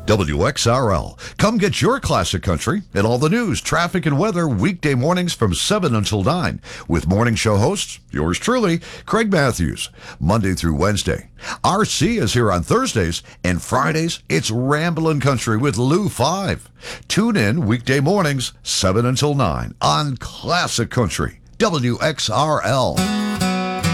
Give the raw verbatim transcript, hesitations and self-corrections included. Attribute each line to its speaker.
Speaker 1: W X R L. Come get your classic country and all the news, traffic, and weather weekday mornings from seven until nine with morning show hosts, yours truly, Craig Matthews, Monday through Wednesday. R C is here on Thursdays, and Fridays, it's Ramblin' Country with Lou five. Tune in weekday mornings, seven until nine on Classic Country, W X R L.